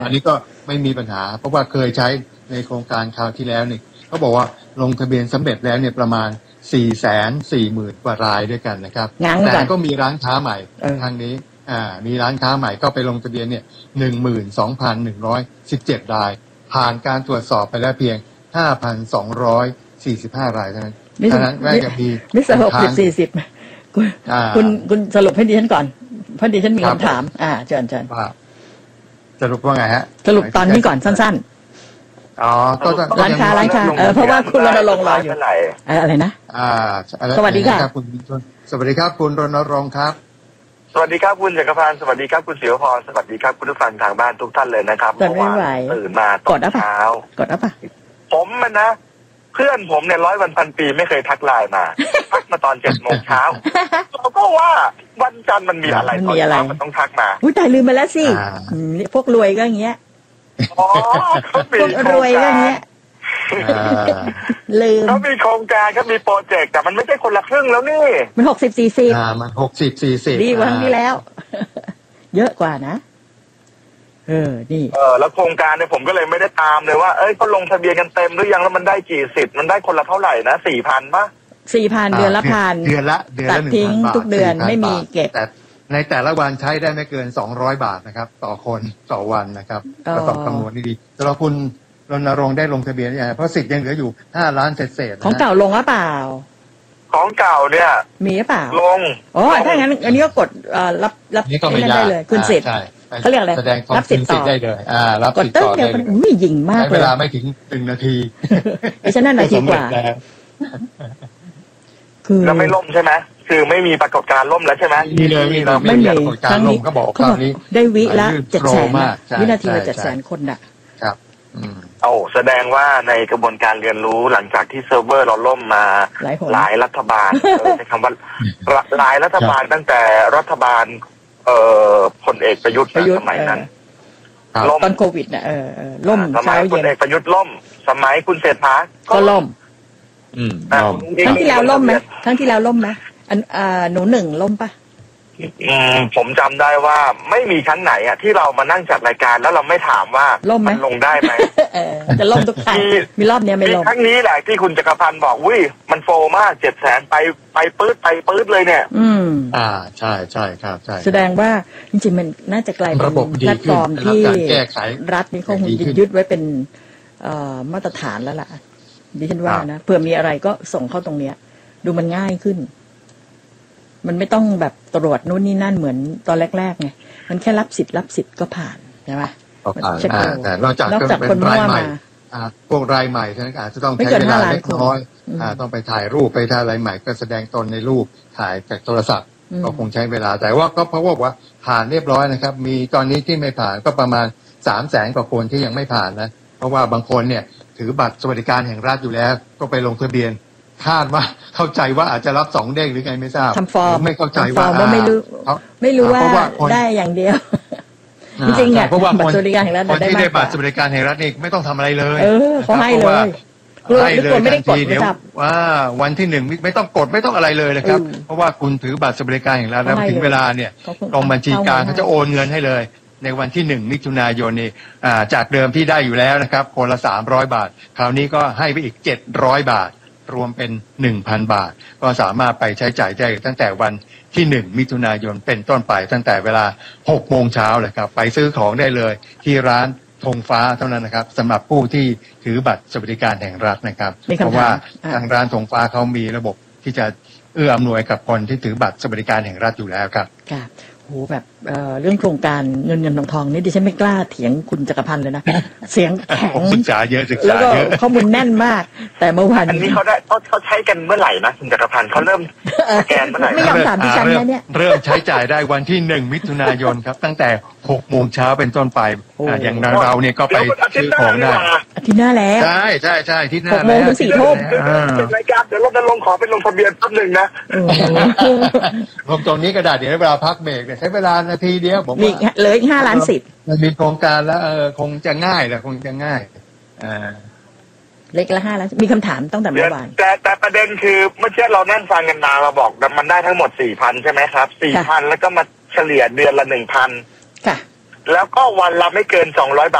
อันนี้ก็ไม่มีปัญหาเพราะว่าเคยใช้ในโครงการคราวที่แล้วนี่เขาบอกว่าลงทะเบียนสำเร็จแล้วเนี่ยประมาณ 440,000 กว่ารายด้วยกันนะครับแต่ก็มีร้านค้าใหม่ทางนี้มีร้านค้าใหม่ก็ไปลงทะเบียนเนี่ย 12,117 รายผ่านการตรวจสอบไปแล้วเพียง 5,245 รายเท่านั้นแม่จะมีมิส60-40คุณสรุปให้ดิฉันก่อนเพราะดิฉันมีคำถามเชิญสรุปว่าไงฮะสรุปตอนนี้ก่อนสั้นก็ร้านค้าเพราะว่าคุณรณรงค์รออยู่อะไรนะสวัสดีค่ะสวัสดีครับคุณรณรงค์ครับสวัสดีครับคุณจักรพันธ์สวัสดีครับคุณศิวพรสวัสดีครับคุณผู้ฟังทางบ้านทุกท่านเลยนะครับเมื่อวานตื่นมาตอนเช้ากดอัพผมนะเพื่อนผมเนี่ย100 วันพันปีไม่เคยทักไลน์มาทักมาตอน7 โมงเช้าเราก็ว่าวันจันทร์มันมีอะไรตอนเช้ามันต้องทักมาอุ้ยตายลืมไปแล้วสิพวกรวยก็อย่างเงี้ยพวกรวยก็อย่างเงี้ยลืมเขามีโครงการเขามีโปรเจกต์แต่มันไม่ใช่คนละครึ่งแล้วนี่มัน60-40 มัน60-40 ดีกว่าครั้งที่แล้วเยอะกว่านะนี่แล้วโครงการเนี่ยผมก็เลยไม่ได้ตามเลยว่าเขาลงทะเบียนกันเต็มหรือยังแล้วมันได้กี่สิทธิ์มันได้คนละเท่าไหร่นะ 4,000 ป่ะ 4,000 เดือนละ1,000 เดือนละตัดทิ้งทุกเดือนไม่มีเก็บแต่ในแต่ละวันใช้ได้ไม่เกิน200 บาทนะครับต่อคนต่อวันนะครับก็ต้องคำนวณดีๆแต่เราคุณรณรงค์ได้ลงทะเบียนยังเพราะสิทธิ์ยังเหลืออยู่5 ล้านเศษของเก่าลงหรือเปล่าของเก่าเนี่ยมีหรือเปล่าลงถ้างั้นอันนี้ก็กดรับได้เลยคุณสิทธิ์เขาเรียกอะไรรับสิทธิ์ต่อได้เลยรับสิทธิ์ต่อได้เลยยิงมากเลยเวลาไม่ถึง1 นาทีดิฉันนั่นนาทีกว่าคือแล้วไม่ล่มใช่ไหมคือไม่มีปรากฏการณ์ล่มแล้วใช่ไหมมีเลยไม่มีปรากฏการณ์ล่มก็บอกคราวนี้ได้วิละ700,000วินาทีละ700,000 คนน่ะครับแสดงว่าในกระบวนการเรียนรู้หลังจากที่เซิร์ฟเวอร์เราล่มมาหลายรัฐบาลใช้คำว่าหลายรัฐบาลตั้งแต่รัฐบาลพลเอกประยุทธ์สมัยนั้นล่มตอนโควิดน่ะล่มสมัยพลเอกประยุทธ์ล่มสมัยคุณเศรษฐาก็ล่มครั้งที่แล้วล่มไหมครั้งที่แล้วล่มไหมหนู1ล่มปะผมจำได้ว่าไม่มีครั้งไหนอ่ะที่เรามานั่งจัดรายการแล้วเราไม่ถามว่ามันลงได้ไหมจะล่มทุกครั้งมีรอบนี้ไม่ล่มครั้งนี้แหละที่คุณจักรพันธ์บอกมันโฟมาก700,000ไปปื๊ดเลยเนี่ยใช่ครับใช่แสดงว่าจริงๆมันน่าจะกลายเป็นแพลตฟอร์มที่รัฐนี่คงยึดไว้เป็นมาตรฐานแล้วล่ะดิฉันว่านะเผื่อมีอะไรก็ส่งเข้าตรงเนี้ยดูมันง่ายขึ้นมันไม่ต้องแบบตรวจนู่นนี่นั่นเหมือนตอนแรกๆไงมันแค่รับสิทธิ์ก็ผ่านใช่ไหมแต่นอกจากคนรายใหม่พวกรายใหม่ท่านอาจจะต้องใช้เวลาเล็กน้อยต้องไปถ่ายรูปไปถ่ายอะไรใหม่ก็แสดงตนในรูปถ่ายจากโทรศัพท์ก็คงใช้เวลาแต่ว่าก็เพราะว่าผ่านเรียบร้อยนะครับมีตอนนี้ที่ไม่ผ่านก็ประมาณ300,000 กว่าคนที่ยังไม่ผ่านนะเพราะว่าบางคนเนี่ยถือบัตรสวัสดิการแห่งรัฐอยู่แล้วก็ไปลงทะเบียนคาดว่าเข้าใจว่าอาจจะรับ2 เด้งหรือไงไม่ทราบทำฟอร์มไม่เข้าใจว่าไม่รู้ว่าได้อย่างเดียวจริงๆเนี่ยเพราะว่าบัตรสวัสดิการแห่งรัฐคนที่ได้บัตรสวัสดิการแห่งรัฐนี่ไม่ต้องทำอะไรเลยเขาให้เลยไม่ได้กดไม่จับว่าวันที่1ไม่ต้องกดไม่ต้องอะไรเลยนะครับเพราะว่าคุณถือบัตรสวัสดิการแห่งรัฐแล้วถึงเวลาเนี่ยกองบัญชีกลางเขาจะโอนเงินให้เลยในวันที่1 มิถุนายนนี่จากเดิมที่ได้อยู่แล้วนะครับคนละ300 บาทคราวนี้ก็ให้ไปอีก700 บาทรวมเป็น 1,000 บาทก็สามารถไปใช้จ่ายได้ตั้งแต่วันที่1 มิถุนายนเป็นต้นไปตั้งแต่เวลา6 โมงเช้าเลยครับไปซื้อของได้เลยที่ร้านธงฟ้าเท่านั้นนะครับสำหรับผู้ที่ถือบัตรสวัสดิการแห่งรัฐนะครับเพราะว่าทางร้านธงฟ้าเขามีระบบที่จะเอื้ออำนวยกับคนที่ถือบัตรสวัสดิการแห่งรัฐอยู่แล้วครับค่ะโหแบบเรื่องโครงการเงินทองนี่ดิฉันไม่กล้าเถียงคุณจักรพันธ์เลยนะเสียงแข็งศึกษาเยอะแล้วก็ข้อมูลแน่นมากแต่เมื่อวานอันนี้เขาใช้กันเมื่อไหร่นะคุณจักรพันธ์เขาเริ่มสแกนเมื่อไหร่ไม่ยอมถามดิฉันนะเนี่ยเริ่มใช้จ่ายได้วันที่1 มิถุนายนครับตั้งแต่6 โมงเช้าเป็นต้นไปอย่างเราเนี่ยก็ไปซื้อของได้อาทิตย์หน้าแล้วใช่อาทิตย์หน้า 6 โมงถึง4 ทุ่มรายการเดี๋ยวเราลงขอเป็นลงทะเบียนแป๊บนึงนะผมตรงนี้ก็ได้เดี๋ยวเวลาพักเบรกใช้เวลานาทีเดียวผมว่าเหลืออีก5 ล้านสิทธิ์มันมีโครงการแล้วคงจะง่ายแหละคงจะง่ายเล็กละ5 ล้านมีคำถามตั้งแต่เมื่อวานแต่ประเด็นคือเมื่อเช้าเรานั่งฟังกันมาเราบอกมันได้ทั้งหมด 4,000 ใช่ไหมครับ 4,000 แล้วก็มาเฉลี่ยเดือนละ 1,000 ค่ะแล้วก็วันละไม่เกิน200 บาท